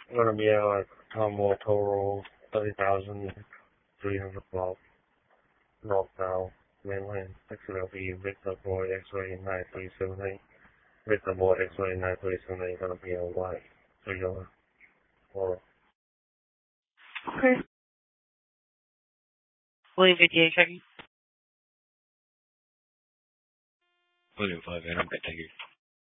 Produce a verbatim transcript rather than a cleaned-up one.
Gonna be at like Tumble total thirty thousand three hundred block north now mainland. Exit will be Victor Boy X-ray nine three seven eight. Victor Boy X-ray nine three seven eight gonna be on white. So you're or Okay. William fifty-eight checking. William five eight, I'm good, thank you.